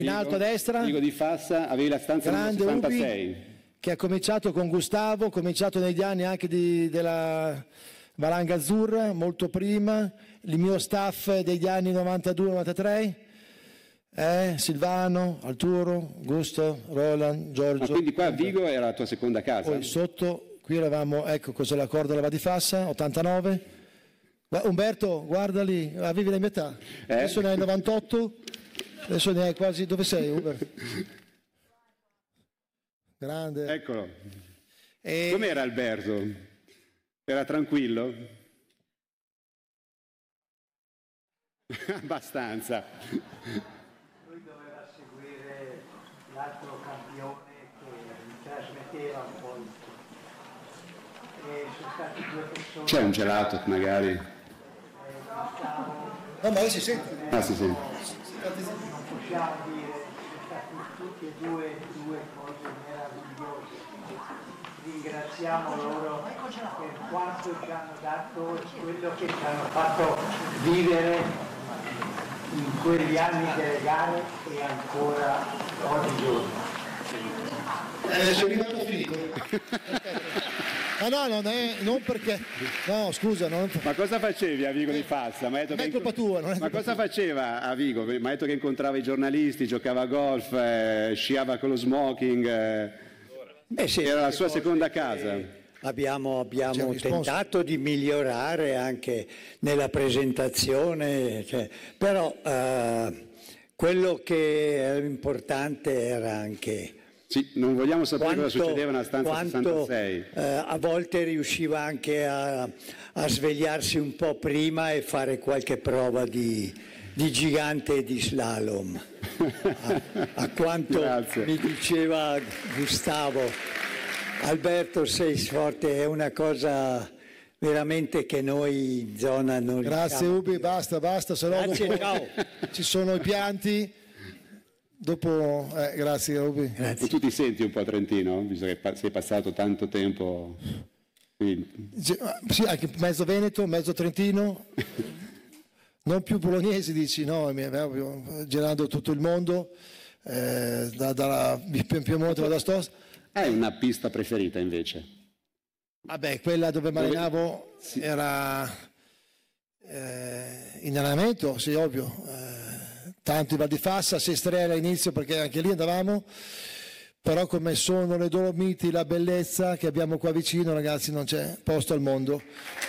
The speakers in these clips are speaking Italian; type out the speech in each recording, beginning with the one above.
In alto a destra. Vigo di Fassa, avevi la stanza numero 66. Ubi, che ha cominciato con Gustavo, cominciato negli anni anche della Valanga Azzurra, molto prima, il mio staff degli anni 92-93, Silvano, Arturo, Gusto, Roland, Giorgio. Ma quindi qua a Vigo era la tua seconda casa? Poi sotto, qui eravamo, ecco cos'è l'accordo della Va di Fassa, 89. Umberto, guarda lì, avevi la mia età, adesso ne hai 98. Adesso ne hai quasi... Dove sei, Uber? Grande. Eccolo. Com'era Alberto? Era tranquillo? Abbastanza. Lui doveva seguire l'altro campione che mi trasmetteva un po' il tutto. E sono stati due persone... C'è un gelato, magari? No, ma lei si sente? Ah, si sente. Non possiamo dire, sono stati tutti e due cose meravigliose. Ringraziamo loro per quanto ci hanno dato e quello che ci hanno fatto vivere in quegli anni delle gare e ancora oggigiorno. Sono arrivato finito. No, non perché... No, scusa. Ma cosa facevi a Vigo di Fassa? Non è colpa tua. Ma cosa faceva a Vigo? Mi ha detto che incontrava i giornalisti, giocava a golf, sciava con lo smoking. Sì, era la sua seconda casa. Abbiamo tentato di migliorare anche nella presentazione, però quello che era importante era anche... Sì, non vogliamo sapere cosa succedeva nella stanza 66. A volte riusciva anche a svegliarsi un po' prima e fare qualche prova di gigante e di slalom. A quanto Grazie. mi diceva Gustavo, Alberto sei forte, è una cosa veramente che noi in zona non Grazie Ubi, basta, se no Grazie, ciao. Ci sono i pianti. Dopo, grazie Ubi. E tu ti senti un po' trentino, visto che sei passato tanto tempo qui? Sì, anche mezzo veneto, mezzo trentino. Non più bolognesi, dici, no, girando tutto il mondo, dalla Piemonte alla Stossa. Hai una pista preferita invece? Vabbè, quella dove marinavo era in allenamento, sì, ovvio. Tanto in Val di Fassa, Sestrella all'inizio perché anche lì andavamo, però come sono le Dolomiti, la bellezza che abbiamo qua vicino, ragazzi, non c'è posto al mondo.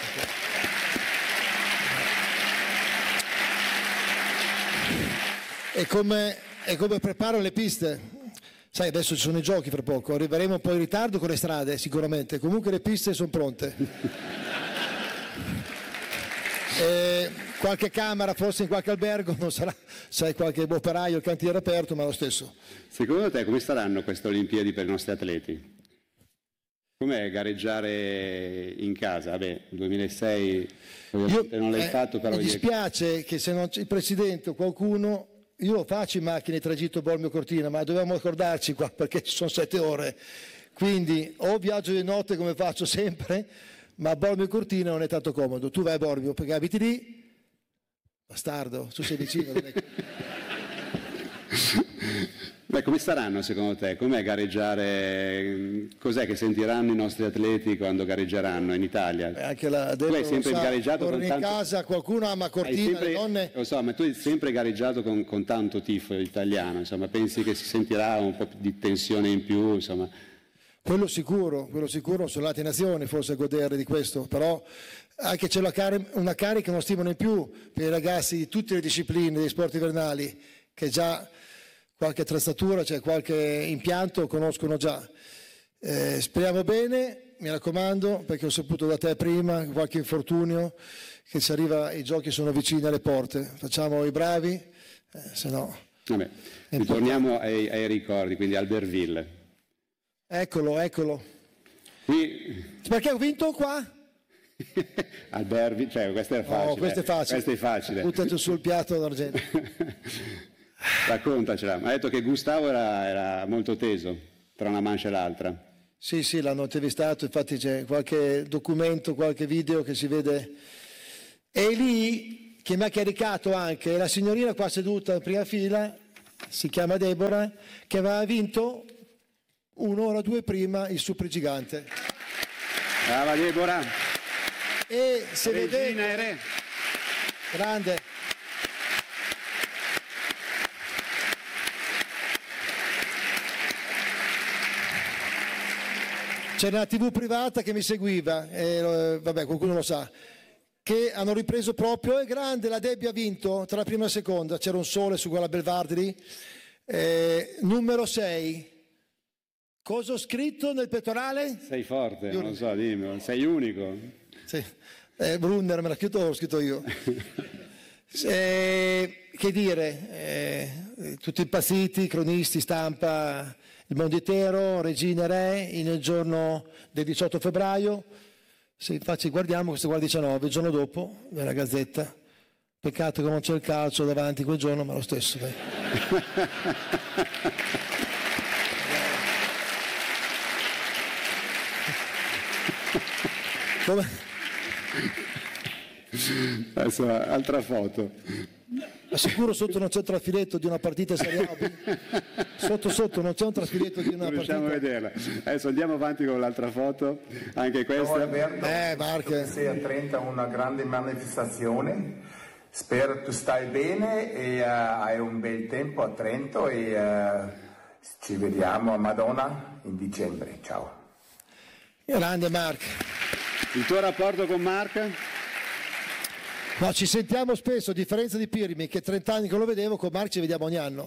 E come preparo le piste? Sai, adesso ci sono i giochi fra poco, arriveremo un po' in ritardo con le strade sicuramente, comunque le piste sono pronte. Qualche camera forse in qualche albergo, non sarà, sai, qualche operaio, il cantiere aperto, ma lo stesso. Secondo te come saranno queste Olimpiadi per i nostri atleti? Com'è gareggiare in casa? Vabbè, 2006 ovviamente non l'hai fatto, però... Mi dispiace che se non c'è il presidente o qualcuno... Io faccio in macchina il tragitto Bormio-Cortina, ma dovevamo ricordarci qua perché ci sono 7 ore. Quindi o viaggio di notte come faccio sempre, ma Bormio-Cortina non è tanto comodo. Tu vai a Bormio perché abiti lì, bastardo, tu sei vicino. Beh, come saranno secondo te? Com'è gareggiare? Cos'è che sentiranno i nostri atleti quando gareggeranno in Italia? Anche tu hai sempre gareggiato con tanto... in casa, qualcuno ama Cortina, sempre... le donne... Lo so, ma tu hai sempre gareggiato con tanto tifo italiano, insomma, pensi che si sentirà un po' di tensione in più, insomma... Quello sicuro, sono nati nazioni forse a godere di questo, però anche c'è una carica, uno stimolo in più per i ragazzi di tutte le discipline dei sport invernali, che già qualche attrezzatura, cioè qualche impianto conoscono già. Speriamo bene, mi raccomando, perché ho saputo da te prima, qualche infortunio, che ci arriva, i giochi sono vicini alle porte, facciamo i bravi, se no... Vabbè, ritorniamo ai ricordi, quindi Albertville. Eccolo. Qui... Perché ho vinto qua? Albertville, cioè questo è facile. No, questo è facile. Buttato sul piatto d'argento. Raccontacela. Mi ha detto che Gustavo era molto teso tra una mancia e l'altra. Sì, l'hanno intervistato, infatti c'è qualche documento, qualche video che si vede. E lì che mi ha caricato anche la signorina qua seduta in prima fila, si chiama Deborah, che aveva vinto 1 ora 2 prima il Supergigante. Brava Deborah. E se Regina vedete, e re. grande. C'era una TV privata che mi seguiva, vabbè, qualcuno lo sa, che hanno ripreso proprio, è grande, la Debbie ha vinto tra la prima e la seconda, c'era un sole su quella Belvardi lì, numero 6. Cosa ho scritto nel pettorale? Sei forte, non lo so, dimmi, sei unico. Sì. Brunner me l'ha scritto, l'ho scritto io. Che dire, tutti impazziti, cronisti, stampa, il mondo intero, Regina e Re, nel giorno del 18 febbraio. Se infatti guardiamo, questo qua il 19, il giorno dopo, nella Gazzetta. Peccato che non c'è il calcio davanti quel giorno, ma lo stesso. Dai. Come? Adesso altra foto. Sicuro sotto non c'è un trafiletto di una partita Serie A? Sotto non c'è un trafiletto di una partita? Riusciamo a vederla. Adesso andiamo avanti con l'altra foto, anche questa. Marche. Sei a Trento una grande manifestazione. Spero tu stai bene e hai un bel tempo a Trento e ci vediamo a Madonna in dicembre. Ciao. Grande Mark. Il tuo rapporto con Mark? No, ci sentiamo spesso, a differenza di Pirmi, che 30 anni che lo vedevo, con Mark ci vediamo ogni anno.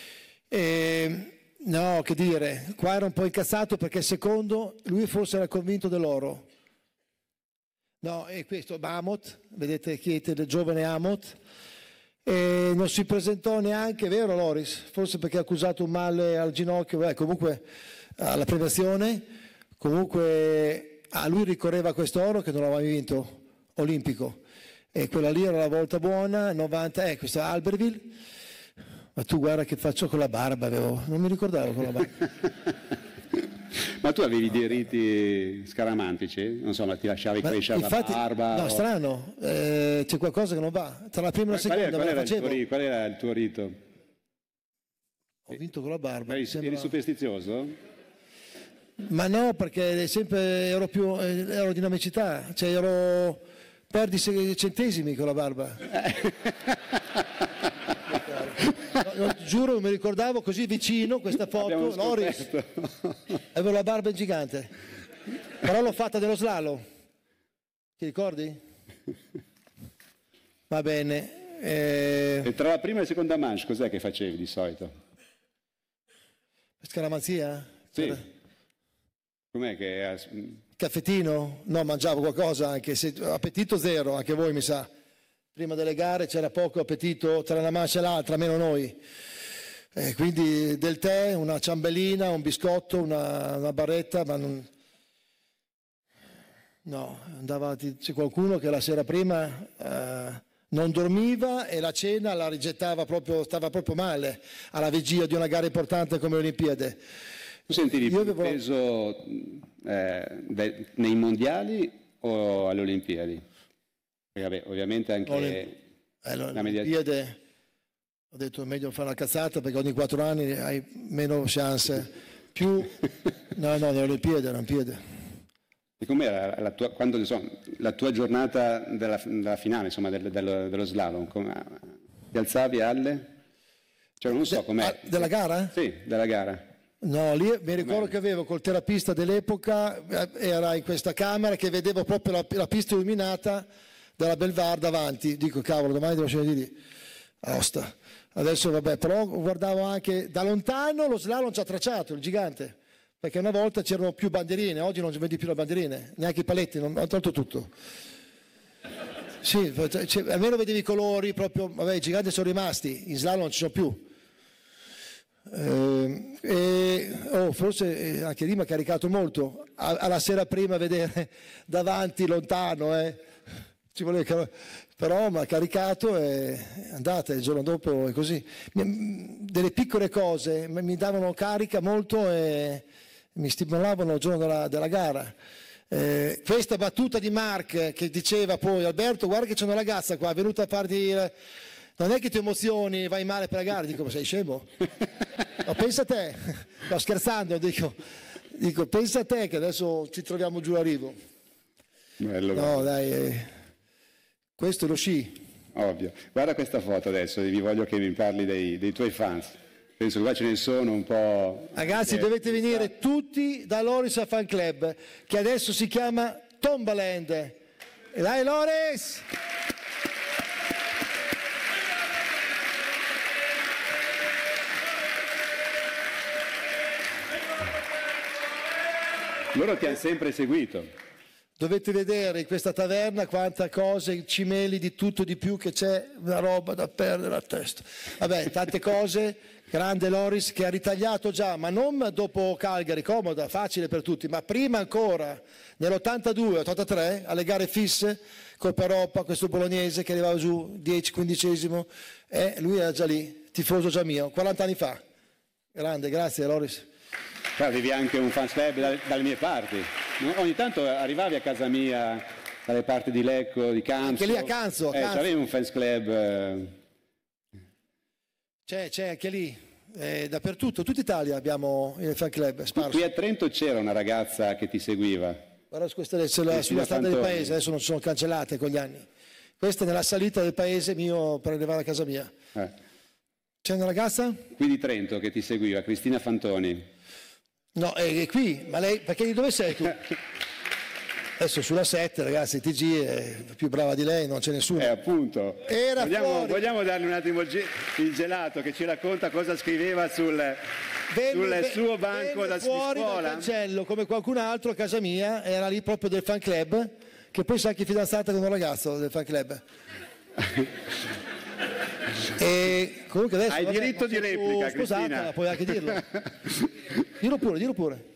No, che dire, qua era un po' incazzato perché secondo lui forse era convinto dell'oro. No, e questo Amot, vedete Chiete del giovane Amot, e non si presentò neanche, vero Loris? Forse perché ha accusato un male al ginocchio, comunque alla premiazione, comunque a lui ricorreva questo oro che non aveva mai vinto, olimpico. E quella lì era la volta buona, 90, questo è Albertville, ma tu guarda che faccio con la barba, non mi ricordavo con la barba. Ma tu avevi dei riti scaramantici? Non so, ma ti lasciavi crescere la barba? No, strano, c'è qualcosa che non va. Tra la prima e la seconda me la facevo. Qual era il tuo rito? Ho vinto con la barba. Eri superstizioso? Ma no, perché sempre ero più aerodinamicità, cioè perdi centesimi con la barba. No, giuro, non mi ricordavo così vicino questa foto. Loris, avevo la barba gigante, però l'ho fatta dello slalom. Ti ricordi? Va bene. E tra la prima e la seconda manche cos'è che facevi di solito? Scaramanzia? Sì. Com'è che... Caffettino? No, mangiavo qualcosa, anche se appetito zero, anche voi mi sa. Prima delle gare c'era poco appetito tra una mancia e l'altra, meno noi. Quindi del tè, una ciambellina, un biscotto, una barretta, ma non... No, c'è qualcuno che la sera prima non dormiva e la cena la rigettava proprio, stava proprio male alla vigilia di una gara importante come l'Olimpiade. Tu sentivi più peso nei mondiali o alle Olimpiadi? Perché vabbè, ovviamente anche la Olimpiade, ho detto è meglio fare una cazzata perché ogni 4 anni hai meno chance. Più no, le Olimpiadi erano in piede. E com'era la tua giornata della finale, insomma, dello slalom? Ti alzavi alle? Cioè, non so com'è. Della gara? Sì, della gara. No, lì mi ricordo che avevo col terapista dell'epoca, era in questa camera che vedevo proprio la pista illuminata della Belvar davanti. Dico, cavolo, domani devo scendere di lì. Aosta. Adesso vabbè, però guardavo anche da lontano lo slalom ci ha tracciato, il gigante. Perché una volta c'erano più bandierine, oggi non ci vedi più le bandierine, neanche i paletti, hanno tolto tutto. Sì, almeno vedevi i colori, proprio, vabbè, i giganti sono rimasti, in slalom non ci sono più. Forse anche lì mi ha caricato molto, alla sera prima vedere davanti, lontano, ci voleva, però mi ha caricato e andate, il giorno dopo è così. Delle piccole cose mi davano carica molto e mi stimolavano il giorno della gara. Questa battuta di Mark che diceva poi Alberto guarda che c'è una ragazza qua è venuta a farti Non è che ti emozioni, vai male per la gara, dico, ma sei scemo? No, pensa a te, sto scherzando, dico, pensa a te che adesso ci troviamo giù a rivo. Bello. No, dai, questo è lo sci. Ovvio. Guarda questa foto adesso, vi voglio che mi parli dei tuoi fans. Penso che qua ce ne sono un po'. Ragazzi, dovete venire tutti da Loris Fan Club, che adesso si chiama Tombaland. E dai Loris! Loro ti hanno sempre seguito. Dovete vedere in questa taverna quanta cose, cimeli di tutto di più, che c'è una roba da perdere la testa. Vabbè, tante cose, grande Loris che ha ritagliato già, ma non dopo Calgary, comoda, facile per tutti, ma prima ancora, nell'82-83, alle gare fisse, Coppa Europa, questo bolognese che arrivava giù 10-15esimo, lui era già lì, tifoso già mio, 40 anni fa. Grande, grazie Loris. Avevi anche un fans club dalle mie parti. Ogni tanto arrivavi a casa mia dalle parti di Lecco, di Canzo. Anche lì a Canzo. Avevi un fans club. C'è anche lì, dappertutto, tutta Italia abbiamo il fan club sparso. Qui a Trento c'era una ragazza che ti seguiva. Guarda, questa sulla strada del paese, adesso non sono cancellate con gli anni. Questa è nella salita del paese mio per arrivare a casa mia. C'è una ragazza? Qui di Trento che ti seguiva, Cristina Fantoni. No, è qui, ma lei, perché di dove sei tu? Adesso sulla 7, ragazzi, TG è più brava di lei, non c'è nessuno. Appunto. Vogliamo darle un attimo il gelato che ci racconta cosa scriveva sul suo banco da fuori scuola? Dal cancello, come qualcun altro a casa mia, era lì proprio del fan club, che poi sa anche fidanzata con un ragazzo del fan club. E comunque adesso, hai diritto di replica, Cristina. Puoi anche dirlo. Dillo pure.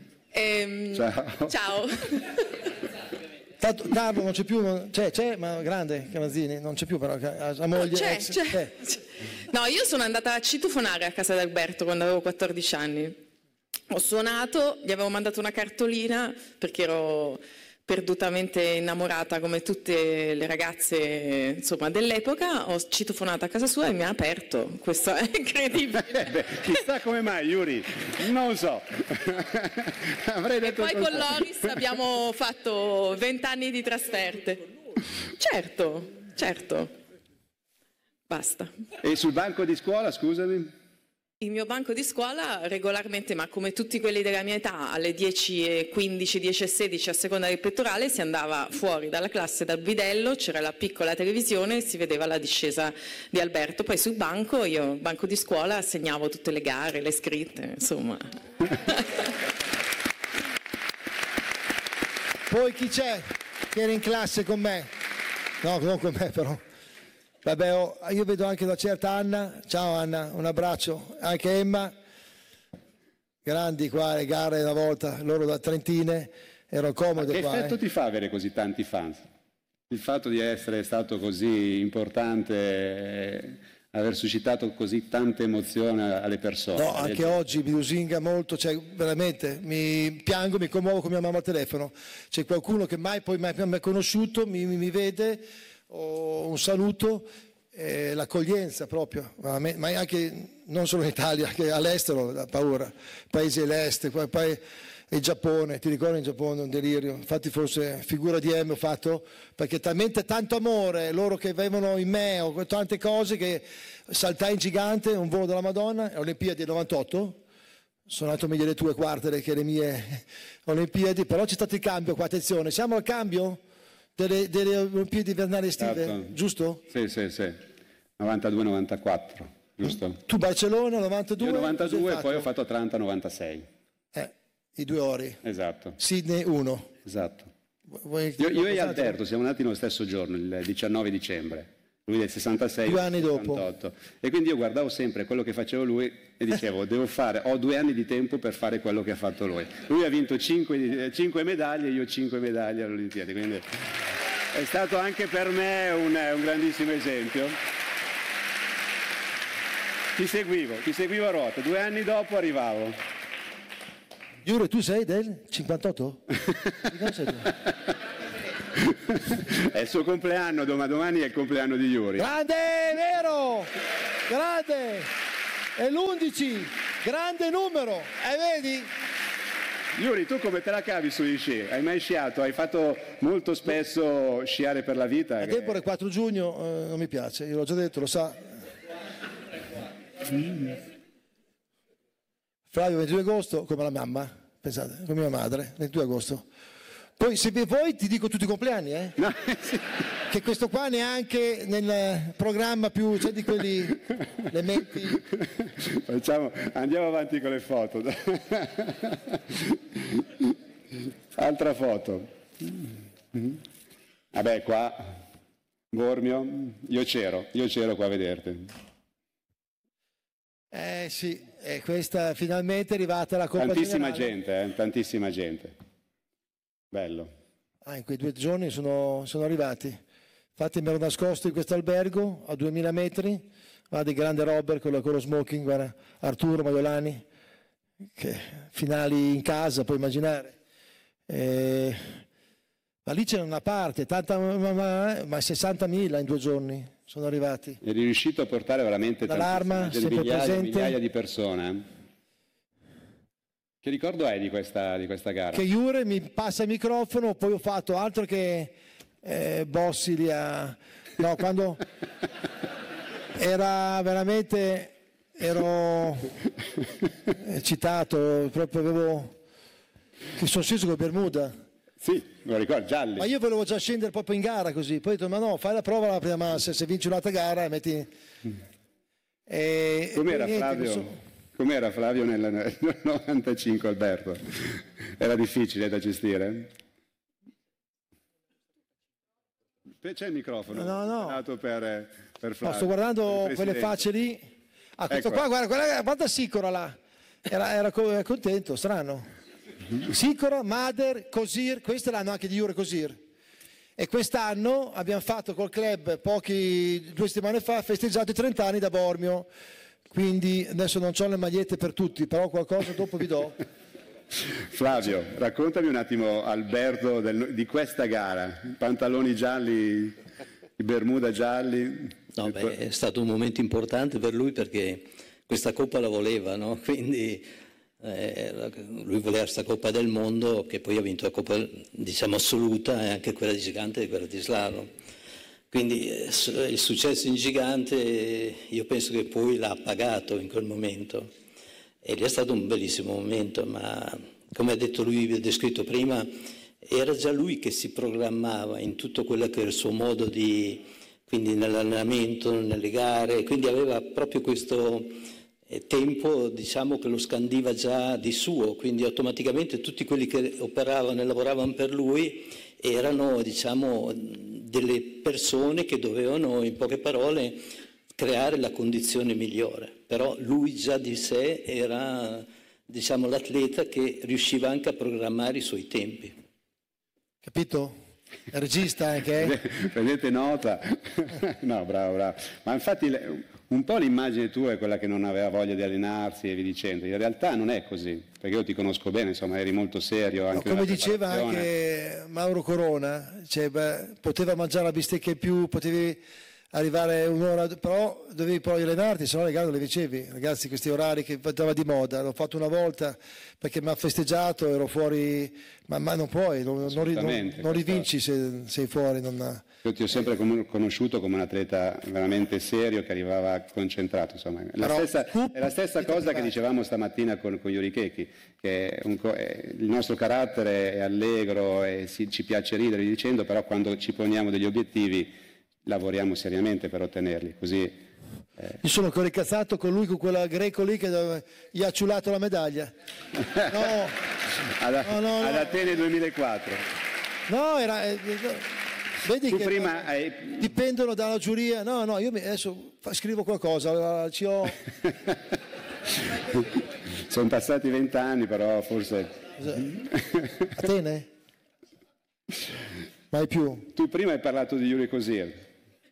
Ciao. Tanto Carlo non c'è più, c'è, ma grande, Camazzini, non c'è più però, la moglie. C'è. No, io sono andata a citofonare a casa di Alberto quando avevo 14 anni. Ho suonato, gli avevo mandato una cartolina perché ero perdutamente innamorata come tutte le ragazze, insomma, dell'epoca. Ho citofonato a casa sua e mi ha aperto. Questo è incredibile. Chissà come mai, Yuri, non so. Avrei detto e poi con Loris abbiamo fatto 20 anni di trasferte. Certo. Basta. E sul banco di scuola, scusami? Il mio banco di scuola regolarmente, ma come tutti quelli della mia età, alle 10:15, 10:16 a seconda del pettorale, si andava fuori dalla classe dal bidello, c'era la piccola televisione e si vedeva la discesa di Alberto. Poi sul banco, io, banco di scuola, segnavo tutte le gare, le scritte, insomma. Poi chi c'è che era in classe con me? No, non con me però. Vabbè, io vedo anche una certa Anna, ciao Anna, un abbraccio, anche Emma, grandi qua, le gare una volta, loro da Trentine, erano comode qua. Che effetto ti fa avere così tanti fans? Il fatto di essere stato così importante, aver suscitato così tanta emozione alle persone? No, anche oggi mi lusinga molto, cioè veramente, mi piango, mi commuovo con mia mamma al telefono, c'è qualcuno che mai poi mi ha conosciuto, mi vede, un saluto, l'accoglienza proprio, ma anche non solo in Italia, che all'estero da paura, paesi dell'est, poi il Giappone, ti ricordi in Giappone un delirio, infatti forse figura di M ho fatto, perché talmente tanto amore, loro che avevano in me, o tante cose che saltai in gigante, un volo della Madonna, Olimpiadi del 98, sono andato meglio le tue quartere che le mie Olimpiadi, però c'è stato il cambio qua, attenzione, siamo al cambio? Delle Olimpiadi invernali estive, certo. Giusto? Sì, 92-94, giusto? Tu Barcellona 92? Io 92 e poi ho fatto Atlanta 96. I 2 ori. Esatto. Sydney 1. Esatto. Io e Alberto siamo nati nello stesso giorno, il 19 dicembre. Lui del 66, 2 anni 68. Dopo. E quindi io guardavo sempre quello che faceva lui e dicevo, ho 2 anni di tempo per fare quello che ha fatto lui. Lui ha vinto 5 medaglie, io 5 medaglie alle Olimpiadi, quindi è stato anche per me un grandissimo esempio. Ti seguivo a ruota, 2 anni dopo arrivavo. Giuro, tu sei del 58? È il suo compleanno, domani è il compleanno di Yuri. Grande, vero? Grande! È l'11, grande numero, vedi? Yuri, tu come te la cavi sugli sci? Hai mai sciato? Hai fatto molto spesso sciare per la vita? A tempo del 4 giugno non mi piace, io l'ho già detto, lo sa. Flavio 22 agosto, come la mamma, pensate, come mia madre, 22 agosto. Poi se vuoi ti dico tutti i compleanni, No, sì. Che questo qua neanche nel programma più, cioè di quelli, le metti... Andiamo avanti con le foto. Altra foto. Vabbè, qua, Bormio, io c'ero qua a vederti. Sì, questa finalmente è arrivata la Coppa Tantissima Generale. gente, tantissima gente. Bello. In quei 2 giorni sono arrivati. Infatti mi ero nascosto in questo albergo a 2000 metri, guarda il grande Robert con lo smoking, guarda Arturo Maiolani, che finali in casa, puoi immaginare. Ma lì c'era una parte, ma 60.000 in 2 giorni sono arrivati. Eri riuscito a portare veramente migliaia di persone. Che ricordo hai di questa gara? Che Jure mi passa il microfono, poi ho fatto altro che Bossi lì a... No, quando ero eccitato, proprio avevo... che sono sceso con Bermuda. Sì, me lo ricordo, gialli. Ma io volevo già scendere proprio in gara così, poi ho detto ma no, fai la prova la prima, se vinci un'altra gara metti... Com'era Flavio nel 95, Alberto? Era difficile da gestire? C'è il microfono? No. Dato per Flavio. No, sto guardando quelle facce lì. Questo qua, guarda Sicora là. Era contento, strano. Sicora, Mader, Cosir, queste l'hanno anche di Jure Cosir. E quest'anno abbiamo fatto col club 2 settimane fa, festeggiato i 30 anni da Bormio. Quindi adesso non ho le magliette per tutti, però qualcosa dopo vi do. Flavio, raccontami un attimo, Alberto, di questa gara. Pantaloni gialli, i Bermuda gialli. No, è stato un momento importante per lui perché questa Coppa la voleva, no? Quindi lui voleva questa Coppa del Mondo, che poi ha vinto la Coppa, diciamo, assoluta, e anche quella di gigante e quella di slalom. Quindi il successo in gigante io penso che poi l'ha pagato in quel momento e lì è stato un bellissimo momento, ma come ha detto lui, descritto prima, era già lui che si programmava in tutto quello che era il suo modo quindi nell'allenamento, nelle gare, quindi aveva proprio questo tempo, diciamo, che lo scandiva già di suo, quindi automaticamente tutti quelli che operavano e lavoravano per lui erano, diciamo, delle persone che dovevano, in poche parole, creare la condizione migliore. Però lui già di sé era, diciamo, l'atleta che riusciva anche a programmare i suoi tempi. Capito? È regista anche, Prendete nota. No, bravo. Ma infatti un po' l'immagine tua è quella che non aveva voglia di allenarsi e via dicendo. In realtà non è così, perché io ti conosco bene, insomma, eri molto serio. Anche come diceva anche Mauro Corona, poteva mangiare la bistecca in più, potevi arrivare un'ora, però dovevi poi allenarti, se no le gare non le vincevi. Ragazzi, questi orari che andava di moda, l'ho fatto una volta perché mi ha festeggiato, ero fuori, ma non puoi, non rivinci se sei fuori. Io ti ho sempre conosciuto come un atleta veramente serio che arrivava concentrato, insomma. È la stessa cosa che dicevamo stamattina con Yuri Checchi, che il nostro carattere è allegro e ci piace ridere, dicendo, però quando ci poniamo degli obiettivi lavoriamo seriamente per ottenerli, così... Io sono ancora incazzato con lui, con quella greco lì che gli ha ciulato la medaglia. No. Ad Atene 2004. No, vedi tu che prima dipendono dalla giuria. No, io adesso scrivo qualcosa, Sono passati 20 anni, però forse... Atene? Mai più. Tu prima hai parlato di Yuri Cosir.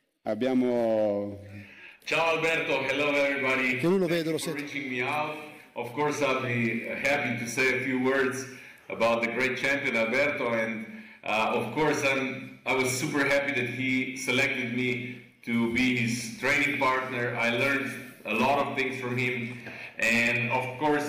Ciao Alberto, hello everybody. Che lui lo vedo, Thank you for reaching me out. Of course, I'll be happy to say a few words about the great champion Alberto, and of course, I'm I was super happy that he selected me to be his training partner. I learned a lot of things from him, and of course